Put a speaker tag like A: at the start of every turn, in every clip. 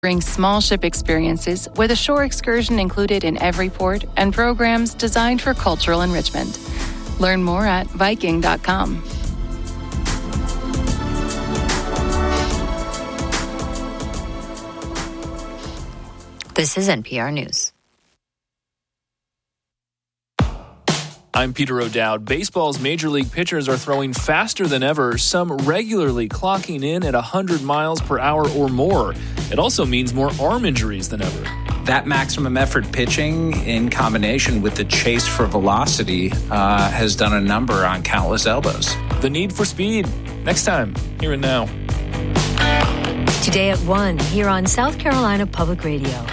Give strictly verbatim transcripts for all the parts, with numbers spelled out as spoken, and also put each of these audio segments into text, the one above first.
A: Bring small ship experiences with a shore excursion included in every port and programs designed for cultural enrichment. Learn more at Viking dot com.
B: This is N P R News.
C: I'm Peter O'Dowd. Baseball's major league pitchers are throwing faster than ever, some regularly clocking in at one hundred miles per hour or more. It also means more arm injuries than ever.
D: That maximum effort pitching in combination with the chase for velocity uh, has done a number on countless elbows.
C: The need for speed. Next time, here and now.
E: Today at one, here on South Carolina Public Radio.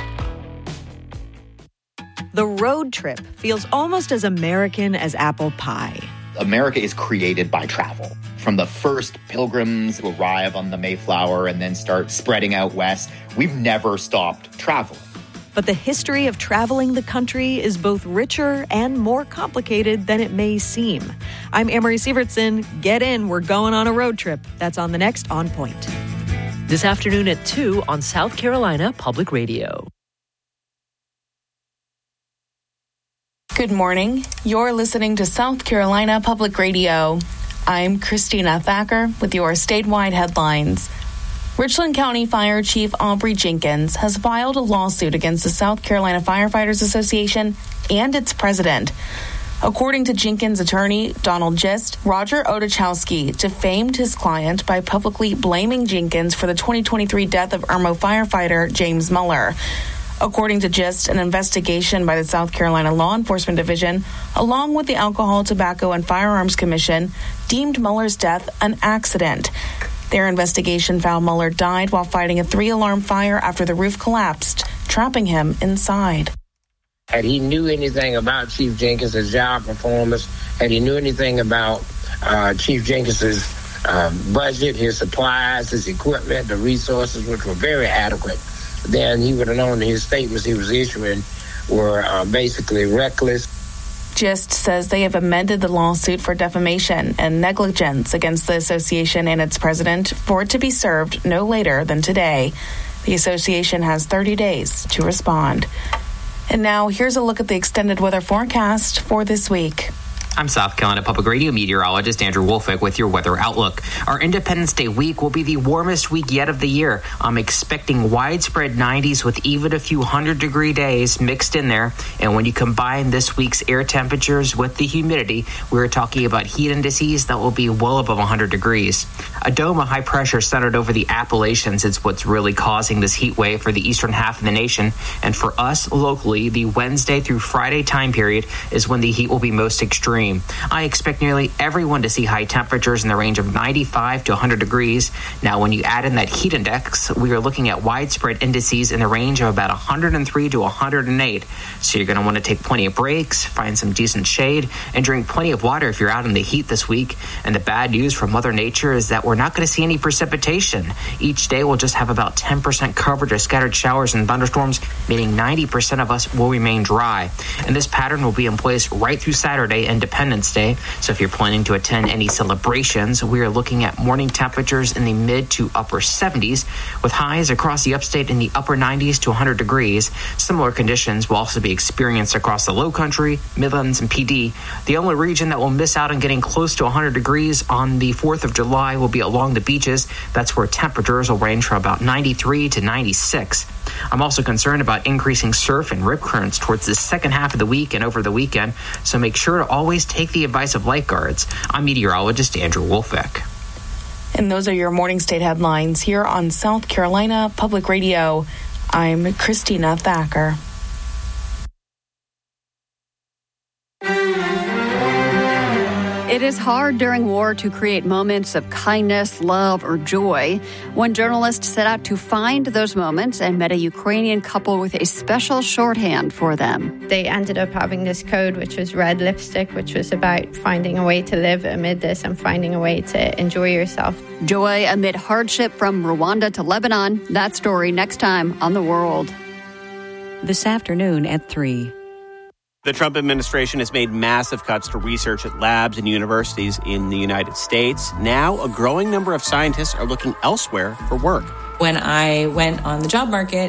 F: The road trip feels almost as American as apple pie.
G: America is created by travel. From the first pilgrims who arrive on the Mayflower and then start spreading out west, we've never stopped traveling.
F: But the history of traveling the country is both richer and more complicated than it may seem. I'm Amory Sievertson. Get in. We're going on a road trip. That's on the next On Point.
H: This afternoon at two on South Carolina Public Radio.
I: Good morning. You're listening to South Carolina Public Radio. I'm Christina Thacker with your statewide headlines. Richland County Fire Chief Aubrey Jenkins has filed a lawsuit against the South Carolina Firefighters Association and its president. According to Jenkins' attorney, Donald Gist, Roger Otochowski defamed his client by publicly blaming Jenkins for the twenty twenty-three death of Irmo firefighter James Muller. According to Gist, an investigation by the South Carolina Law Enforcement Division, along with the Alcohol, Tobacco, and Firearms Commission, deemed Muller's death an accident. Their investigation found Muller died while fighting a three-alarm fire after the roof collapsed, trapping him inside.
J: Had he knew anything about Chief Jenkins' job performance, had he knew anything about uh, Chief Jenkins' uh, budget, his supplies, his equipment, the resources, which were very adequate, then he would have known his statements he was issuing were uh, basically reckless.
I: Gist says they have amended the lawsuit for defamation and negligence against the association and its president for it to be served no later than today. The association has thirty days to respond. And now here's a look at the extended weather forecast for this week.
K: I'm South Carolina Public Radio meteorologist Andrew Wolfick with your weather outlook. Our Independence Day week will be the warmest week yet of the year. I'm expecting widespread nineties with even a few hundred degree days mixed in there. And when you combine this week's air temperatures with the humidity, we're talking about heat indices that will be well above one hundred degrees. A dome of high pressure centered over the Appalachians is what's really causing this heat wave for the eastern half of the nation. And for us locally, the Wednesday through Friday time period is when the heat will be most extreme. I expect nearly everyone to see high temperatures in the range of ninety-five to one hundred degrees. Now, when you add in that heat index, we are looking at widespread indices in the range of about one hundred three to one hundred eight. So you're going to want to take plenty of breaks, find some decent shade, and drink plenty of water if you're out in the heat this week. And the bad news from Mother Nature is that we're not going to see any precipitation. Each day we'll just have about ten percent coverage of scattered showers and thunderstorms, meaning ninety percent of us will remain dry. And this pattern will be in place right through Saturday and Independence Day. So if you're planning to attend any celebrations, we are looking at morning temperatures in the mid to upper seventies with highs across the upstate in the upper nineties to one hundred degrees. Similar conditions will also be experienced across the Low Country, Midlands, and P D. The only region that will miss out on getting close to one hundred degrees on the fourth of July will be along the beaches. That's where temperatures will range from about ninety-three to ninety-six. I'm also concerned about increasing surf and rip currents towards the second half of the week and over the weekend, so make sure to always take the advice of lifeguards. I'm meteorologist Andrew Wolfick.
I: And those are your morning state headlines here on South Carolina Public Radio. I'm Christina Thacker.
L: It is hard during war to create moments of kindness, love, or joy. One journalist set out to find those moments and met a Ukrainian couple with a special shorthand for them.
M: They ended up having this code, which was red lipstick, which was about finding a way to live amid this and finding a way to enjoy yourself.
L: Joy amid hardship from Rwanda to Lebanon. That story next time on The World.
F: This afternoon at three.
N: The Trump administration has made massive cuts to research at labs and universities in the United States. Now, a growing number of scientists are looking elsewhere for work.
O: When I went on the job market,